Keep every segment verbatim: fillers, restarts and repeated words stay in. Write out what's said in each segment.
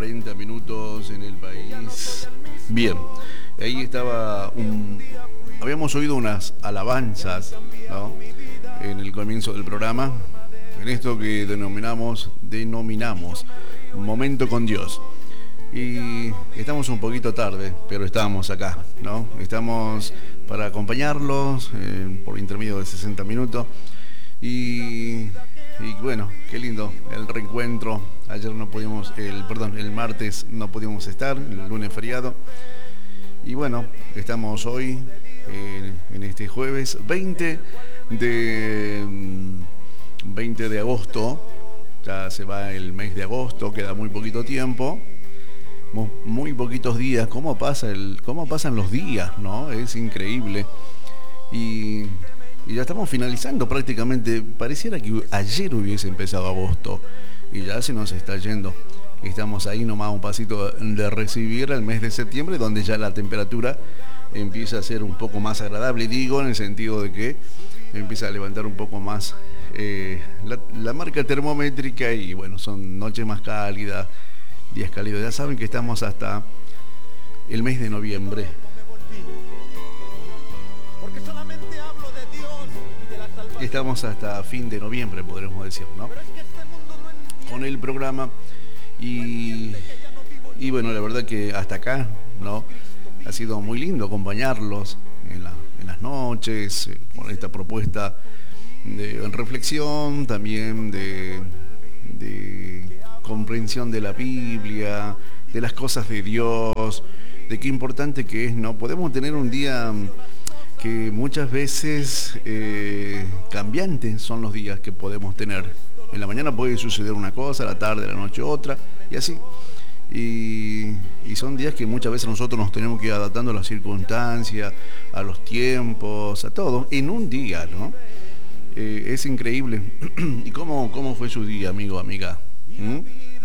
cuarenta minutos en el país. Bien, ahí estaba un... Habíamos oído unas alabanzas, ¿no?, en el comienzo del programa, en esto que denominamos, denominamos Momento con Dios. Y estamos un poquito tarde, pero estamos acá, ¿no? Estamos para acompañarlos eh, por intermedio de sesenta minutos. Y, y bueno, qué lindo el reencuentro. Ayer no pudimos, el, perdón, el martes no pudimos estar, el lunes feriado. Y bueno, estamos hoy eh, en este jueves veinte de, veinte de agosto. Ya se va el mes de agosto, queda muy poquito tiempo. Muy poquitos días. ¿Cómo pasa el, cómo pasan los días, ¿no? Es increíble. Y, y ya estamos finalizando prácticamente. Pareciera que ayer hubiese empezado agosto y ya se nos está yendo. Estamos ahí nomás un pasito de recibir el mes de septiembre, donde ya la temperatura empieza a ser un poco más agradable. Digo, en el sentido de que empieza a levantar un poco más eh, la, la marca termométrica y bueno, son noches más cálidas, días cálidos. Ya saben que estamos hasta el mes de noviembre. Estamos hasta fin de noviembre, podremos decir, ¿no? Con el programa. Y, y bueno, la verdad que hasta acá, ¿no?, ha sido muy lindo acompañarlos en, la, en las noches, eh, con esta propuesta de reflexión, también de... de comprensión de la Biblia, de las cosas de Dios, de qué importante que es, ¿no? Podemos tener un día que muchas veces eh, cambiantes son los días que podemos tener. En la mañana puede suceder una cosa, a la tarde, a la noche otra, y así. Y, y son días que muchas veces nosotros nos tenemos que ir adaptando a las circunstancias, a los tiempos, a todo, en un día, ¿no? Eh, es increíble. ¿Y cómo, cómo fue su día, amigo, amiga? ¿Mm?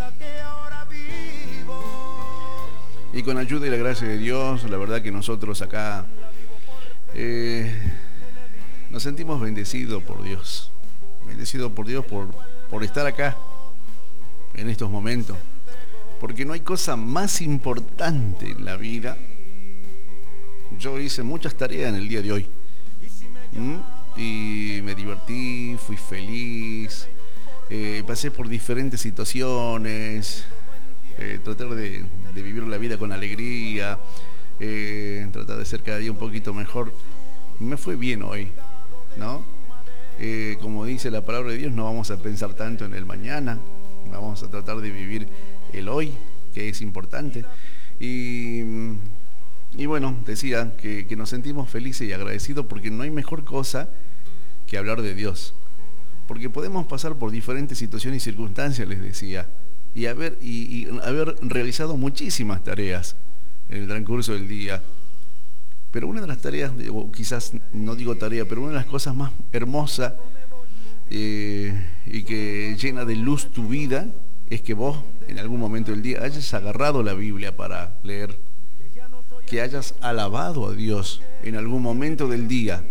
Y con ayuda y la gracia de Dios, la verdad que nosotros acá eh, nos sentimos bendecidos por Dios, bendecidos por Dios por, por estar acá en estos momentos, porque no hay cosa más importante en la vida. Yo hice muchas tareas en el día de hoy. ¿Mm? Y me divertí, fui feliz. Eh, pasé por diferentes situaciones, eh, tratar de, de vivir la vida con alegría, eh, tratar de ser cada día un poquito mejor. Me fue bien hoy, ¿no? Eh, como dice la palabra de Dios, no vamos a pensar tanto en el mañana, vamos a tratar de vivir el hoy, que es importante. Y, y bueno, decía que, que nos sentimos felices y agradecidos porque no hay mejor cosa que hablar de Dios. Porque podemos pasar por diferentes situaciones y circunstancias, les decía, y haber, y, y haber realizado muchísimas tareas en el transcurso del día. Pero una de las tareas, o quizás no digo tarea, pero una de las cosas más hermosas eh, y que llena de luz tu vida, es que vos en algún momento del día hayas agarrado la Biblia para leer, que hayas alabado a Dios en algún momento del día.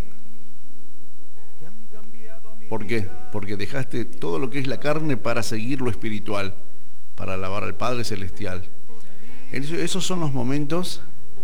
¿Por qué? Porque dejaste todo lo que es la carne para seguir lo espiritual, para alabar al Padre Celestial. Esos son los momentos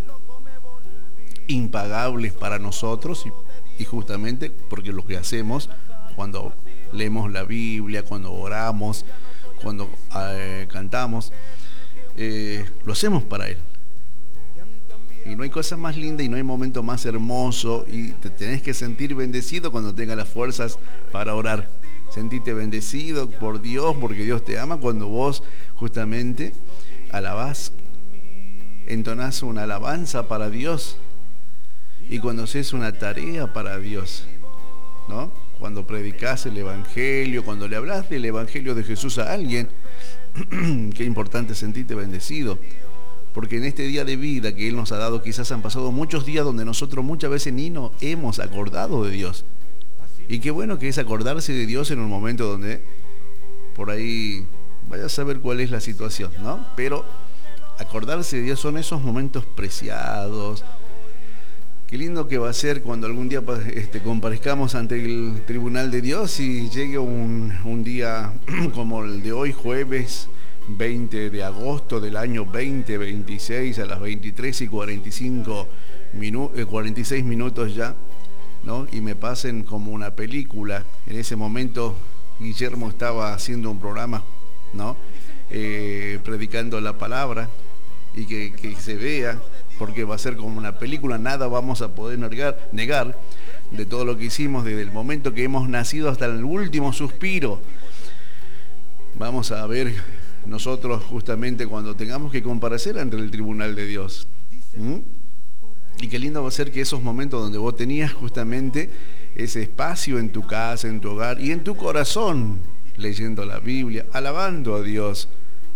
impagables para nosotros y, y justamente porque lo que hacemos cuando leemos la Biblia, cuando oramos, cuando eh, cantamos, eh, lo hacemos para Él. Y no hay cosa más linda y no hay momento más hermoso y te tenés que sentir bendecido cuando tengas las fuerzas para orar. Sentirte bendecido por Dios porque Dios te ama cuando vos justamente alabás, entonás una alabanza para Dios y cuando haces una tarea para Dios, ¿no? Cuando predicás el Evangelio, cuando le hablas del Evangelio de Jesús a alguien, qué importante sentirte bendecido. Porque en este día de vida que Él nos ha dado, quizás han pasado muchos días donde nosotros muchas veces ni nos hemos acordado de Dios. Y qué bueno que es acordarse de Dios en un momento donde por ahí vaya a saber cuál es la situación, ¿no? Pero acordarse de Dios son esos momentos preciados. Qué lindo que va a ser cuando algún día este, comparezcamos ante el tribunal de Dios y llegue un, un día como el de hoy, jueves veinte de agosto del año veinte veintiséis a las veintitrés y cuarenta y cinco minu eh, cuarenta y seis minutos ya, ¿no? Y me pasen como una película. En ese momento Guillermo estaba haciendo un programa, ¿no? Eh, predicando la palabra, y que, que se vea, porque va a ser como una película, nada vamos a poder negar, negar de todo lo que hicimos desde el momento que hemos nacido hasta el último suspiro. Vamos a ver nosotros justamente cuando tengamos que comparecer ante el tribunal de Dios. ¿Mm? Y qué lindo va a ser que esos momentos donde vos tenías justamente ese espacio en tu casa, en tu hogar y en tu corazón, leyendo la Biblia, alabando a Dios,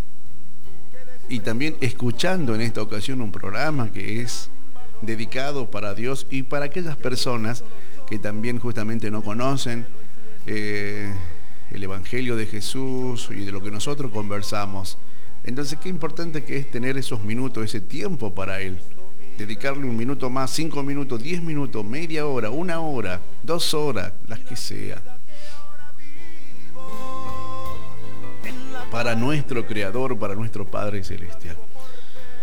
y también escuchando en esta ocasión un programa que es dedicado para Dios y para aquellas personas que también justamente no conocen eh, el Evangelio de Jesús y de lo que nosotros conversamos. Entonces, qué importante que es tener esos minutos, ese tiempo para Él. Dedicarle un minuto más, cinco minutos, diez minutos, media hora, una hora, dos horas, las que sea. Para nuestro Creador, para nuestro Padre Celestial.